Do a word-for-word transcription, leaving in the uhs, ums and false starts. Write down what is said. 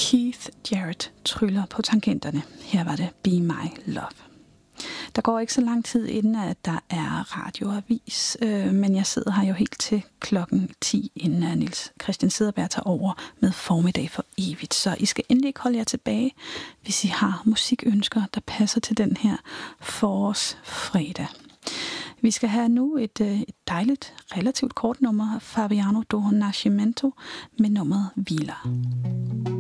Keith Jarrett tryller på tangenterne. Her var det Be My Love. Der går ikke så lang tid inden, at der er radioavis, øh, men jeg sidder her jo helt til klokken ti, inden Niels Christian Cederberg tager over med Formiddag for evigt. Så I skal endelig ikke holde jer tilbage, hvis I har musikønsker, der passer til den her forårsfredag. Vi skal have nu et, et dejligt, relativt kort nummer af Fabiano do Nascimento med nummeret Vila.